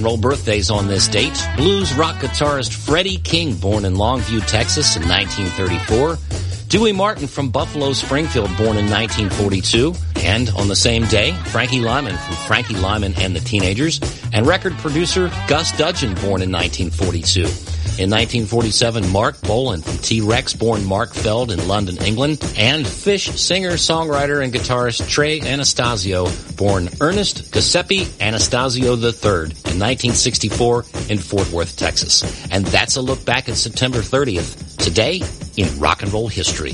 and roll birthdays on this date. Blues rock guitarist Freddie King, born in Longview, Texas in 1934. Dewey Martin from Buffalo Springfield, born in 1942. And on the same day, Frankie Lyman from Frankie Lyman and the Teenagers. And record producer Gus Dudgeon, born in 1942. In 1947, Mark Bolan from T-Rex, born Mark Feld in London, England. And Fish singer, songwriter, and guitarist Trey Anastasio, born Ernest Giuseppe Anastasio III in 1964 in Fort Worth, Texas. And that's a look back at September 30th, today in rock and roll history.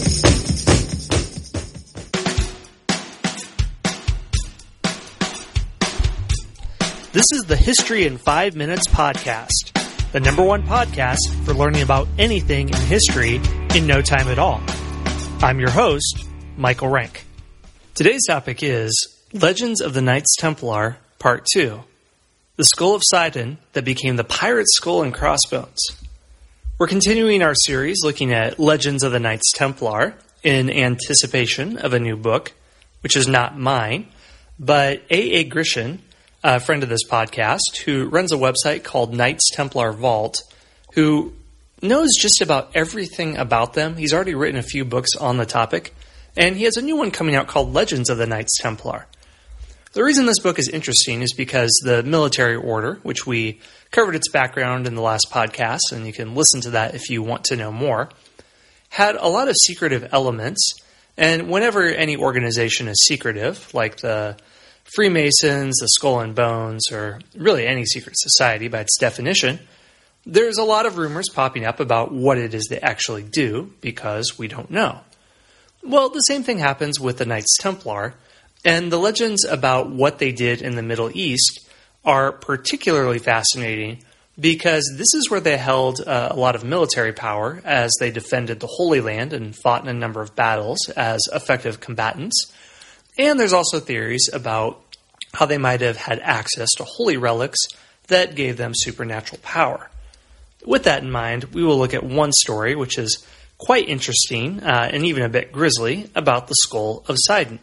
This is the History in 5 Minutes podcast, the number one podcast for learning about anything in history in no time at all. I'm your host, Michael Rank. Today's topic is Legends of the Knights Templar, Part 2, the Skull of Sidon that became the Pirate Skull and Crossbones. We're continuing our series looking at Legends of the Knights Templar in anticipation of a new book, which is not mine, but A.A. Grishin, a friend of this podcast, who runs a website called Knights Templar Vault, who knows just about everything about them. He's already written a few books on the topic, and he has a new one coming out called Legends of the Knights Templar. The reason this book is interesting is because the military order, which we covered its background in the last podcast, and you can listen to that if you want to know more, had a lot of secretive elements, and whenever any organization is secretive, like the Freemasons, the Skull and Bones, or really any secret society by its definition, there's a lot of rumors popping up about what it is they actually do because we don't know. Well, the same thing happens with the Knights Templar, and the legends about what they did in the Middle East are particularly fascinating because this is where they held a lot of military power as they defended the Holy Land and fought in a number of battles as effective combatants. And there's also theories about how they might have had access to holy relics that gave them supernatural power. With that in mind, we will look at one story which is quite interesting and even a bit grisly about the Skull of Sidon.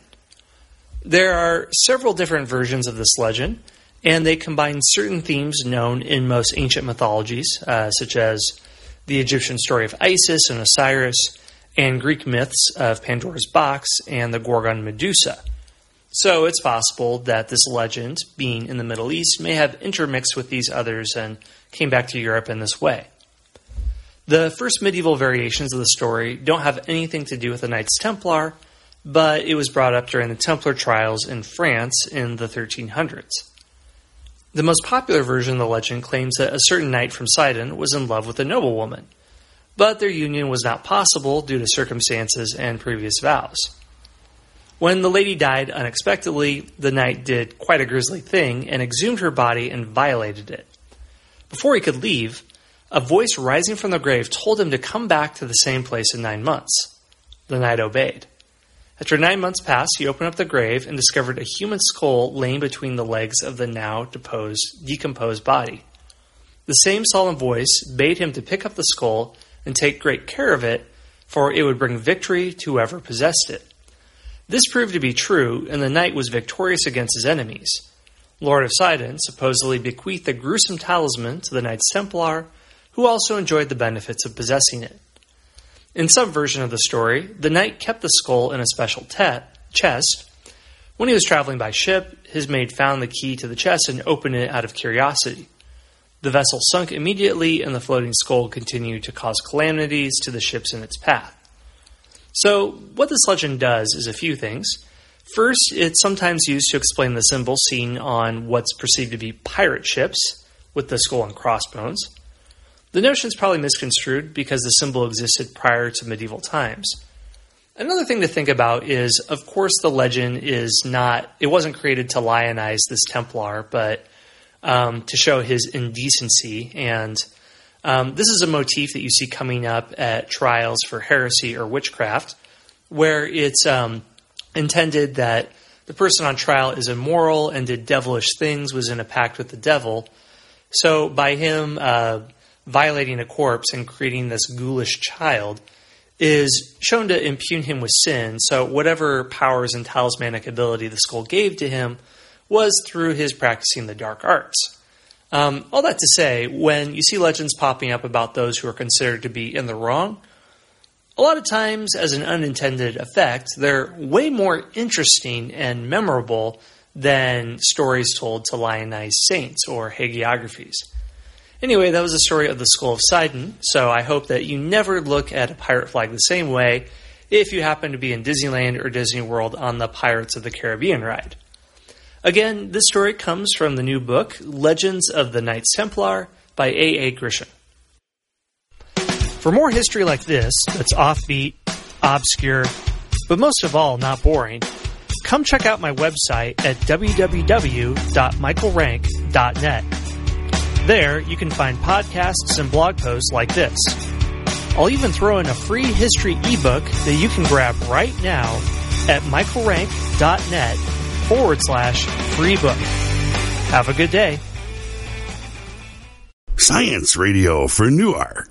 There are several different versions of this legend, and they combine certain themes known in most ancient mythologies, such as the Egyptian story of Isis and Osiris, and Greek myths of Pandora's box and the Gorgon Medusa. So it's possible that this legend, being in the Middle East, may have intermixed with these others and came back to Europe in this way. The first medieval variations of the story don't have anything to do with the Knights Templar, but it was brought up during the Templar trials in France in the 1300s. The most popular version of the legend claims that a certain knight from Sidon was in love with a noblewoman, but their union was not possible due to circumstances and previous vows. When the lady died unexpectedly, the knight did quite a grisly thing and exhumed her body and violated it. Before he could leave, a voice rising from the grave told him to come back to the same place in 9 months. The knight obeyed. After 9 months passed, he opened up the grave and discovered a human skull laying between the legs of the now decomposed body. The same solemn voice bade him to pick up the skull and take great care of it, for it would bring victory to whoever possessed it. This proved to be true, and the knight was victorious against his enemies. Lord of Sidon supposedly bequeathed the gruesome talisman to the Knights Templar, who also enjoyed the benefits of possessing it. In some version of the story, the knight kept the skull in a special chest. When he was traveling by ship, his mate found the key to the chest and opened it out of curiosity. The vessel sunk immediately, and the floating skull continued to cause calamities to the ships in its path. So, what this legend does is a few things. First, it's sometimes used to explain the symbol seen on what's perceived to be pirate ships, with the skull and crossbones. The notion is probably misconstrued because the symbol existed prior to medieval times. Another thing to think about is, of course, the legend it wasn't created to lionize this Templar, but to show his indecency. And this is a motif that you see coming up at trials for heresy or witchcraft, where it's intended that the person on trial is immoral and did devilish things, was in a pact with the devil. So by him violating a corpse and creating this ghoulish child is shown to impugn him with sin. So whatever powers and talismanic ability the skull gave to him was through his practicing the dark arts. All that to say, when you see legends popping up about those who are considered to be in the wrong, a lot of times, as an unintended effect, they're way more interesting and memorable than stories told to lionize saints or hagiographies. Anyway, that was the story of the Skull of Sidon, so I hope that you never look at a pirate flag the same way if you happen to be in Disneyland or Disney World on the Pirates of the Caribbean ride. Again, this story comes from the new book, Legends of the Knights Templar by A.A. Grisham. For more history like this, that's offbeat, obscure, but most of all, not boring, come check out my website at www.michaelrank.net. There, you can find podcasts and blog posts like this. I'll even throw in a free history ebook that you can grab right now at michaelrank.net/free book. Have a good day. Science Radio for Newark.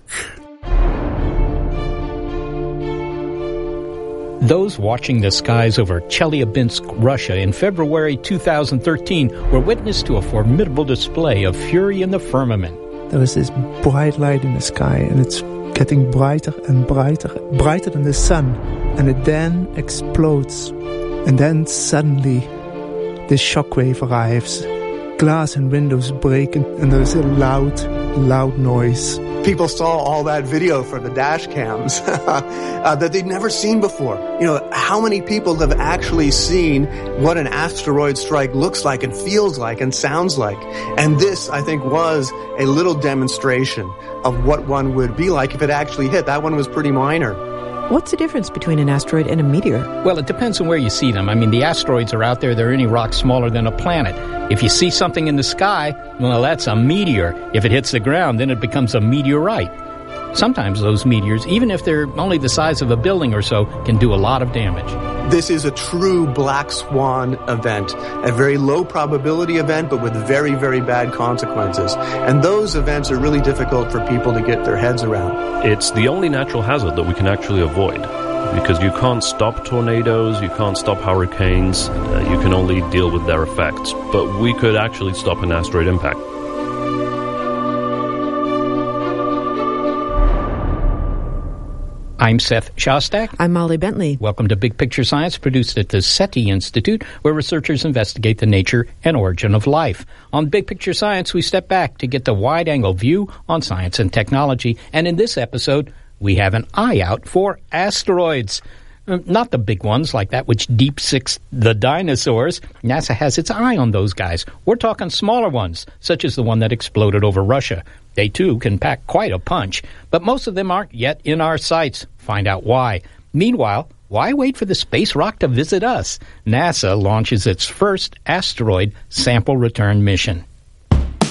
Those watching the skies over Chelyabinsk, Russia in February 2013 were witness to a formidable display of fury in the firmament. There is this bright light in the sky, and it's getting brighter and brighter, brighter than the sun, and it then explodes. And then suddenly, this shockwave arrives. Glass and windows break, and there's a loud noise. People saw all that video for the dash cams that they'd never seen before. You know, how many people have actually seen what an asteroid strike looks like and feels like and sounds like? And this, I think, was a little demonstration of what one would be like if it actually hit. That one was pretty minor. What's the difference between an asteroid and a meteor? Well, it depends on where you see them. I mean, the asteroids are out there. There are any rock smaller than a planet. If you see something in the sky, well, that's a meteor. If it hits the ground, then it becomes a meteorite. Sometimes those meteors, even if they're only the size of a building or so, can do a lot of damage. This is a true black swan event, a very low probability event, but with very, very bad consequences. And those events are really difficult for people to get their heads around. It's the only natural hazard that we can actually avoid, because you can't stop tornadoes, you can't stop hurricanes, you can only deal with their effects. But we could actually stop an asteroid impact. I'm Seth Shostak. I'm Molly Bentley. Welcome to Big Picture Science, produced at the SETI Institute, where researchers investigate the nature and origin of life. On Big Picture Science, we step back to get the wide-angle view on science and technology. And in this episode, we have an eye out for asteroids. Not the big ones like that which deep-sixed the dinosaurs. NASA has its eye on those guys. We're talking smaller ones, such as the one that exploded over Russia. They, too, can pack quite a punch, but most of them aren't yet in our sights. Find out why. Meanwhile, why wait for the space rock to visit us? NASA launches its first asteroid sample return mission.